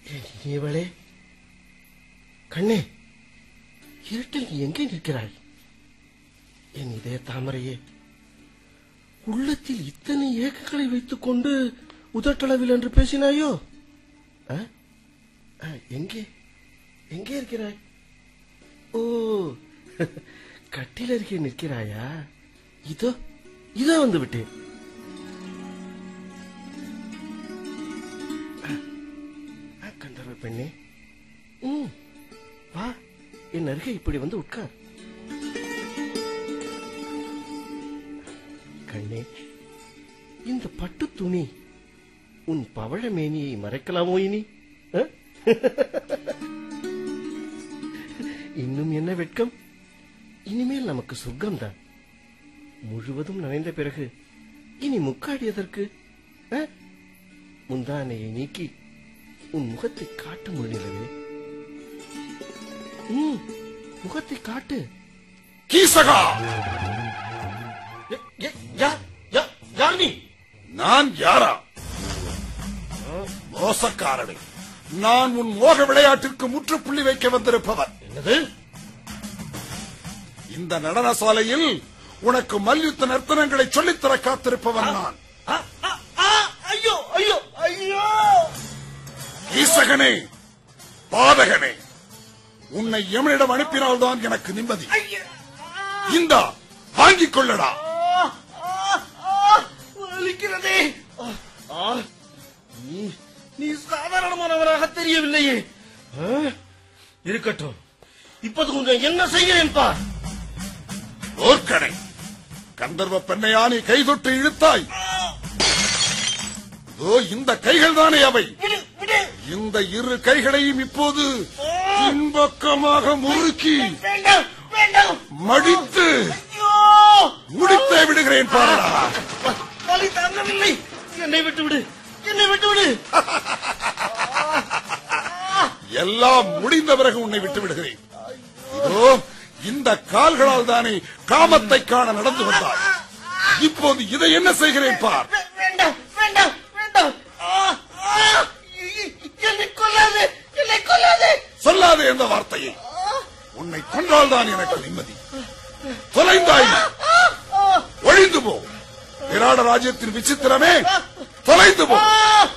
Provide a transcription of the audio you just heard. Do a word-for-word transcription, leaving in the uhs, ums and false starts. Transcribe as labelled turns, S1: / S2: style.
S1: இவளே கண்ணே, இருட்டில் நீ எங்கே நிற்கிறாய்? என் இதய தாமரையே, உள்ளத்தில் இத்தனை ஏக்கங்களை வைத்துக் கொண்டு உதட்டளவில் என்று பேசினாயோ? எங்கே எங்கே இருக்கிறாய்? ஓ, கட்டில் அருகே நிற்கிறாயா? இதோ இதோ வந்து விட்டேன். கந்தர்வ பெண்ணே, ம், வா, என் அருகே இப்படி வந்து உட்கார். கண்ணே, இந்த பட்டு துணி உன் பவழ மேனியை மறைக்கலாமோ இனி? இன்னும் என்ன வெட்கம்? இனிமேல் நமக்கு சொர்க்கம்தான். முழுவதும் நனைந்த பிறகு இனி முக்காடியதற்கு? முந்தானையை நீக்கி உன் முகத்தை காட்டு முன்னிலவே. ம், முகத்தை காட்டு.
S2: கீசகா,
S1: யார் நீ?
S2: நான் யாரா? மோசக்காரனை. நான் உன் மோக விளையாட்டிற்கு முற்றுப்புள்ளி வைக்க வந்திருப்பவர்.
S1: என்னது?
S2: இந்த நடன சாலையில் உனக்கு மல்யுத்த நர்த்தனங்களை சொல்லித்தர காத்திருப்பவன் நான்.
S1: ஐயோ ஐயோ ஐயோ!
S2: ஈசகனே, பாதகனே, உன்னை எமனிடம் அனுப்பினால்தான் எனக்கு நிம்மதி. இந்தா, வாங்கிக் கொள்ளடா.
S1: வலிக்கிறதே. நீ சாதாரணமானவராக தெரியவில்லையே. இருக்கட்டும், இப்போது கொஞ்சம் என்ன செய்கிறேன் பார்.
S2: ஓர்கனை, கந்தர்வ பெண்ணையா நீ கை தொட்டு இழுத்தாய்? இந்த கைகள் தானே அவை. இந்த இரு கைகளையும் இப்போது பின்பக்கமாக முறுக்கி மடித்து முடித்தே விடுகிறேன் பாரடா.
S1: வலி தாங்கவில்லை. என்னை விட்டு விடு, என்னை விட்டு விடு.
S2: எல்லாம் முடிந்த பிறகு உன்னை விட்டு விடுகிறேன். இதோ இந்த கால்களால் தானே காமத்தை காண நடந்து வந்தாய். இப்போது இதை என்ன செய்கிறேன் பார்.
S1: வேண்டாம் வேண்டாம் வேண்டாம். என்னை கொல்லாதே, என்னை கொல்லாதே.
S2: சொல்லாதே என்ற வார்த்தையை. உன்னை கொன்றால்தான் எனக்கு நிம்மதி. தொலைந்தாய், ஒழிந்து போ. விராட ராஜ்யத்தின் விசித்திரமே, தொலைந்து போ.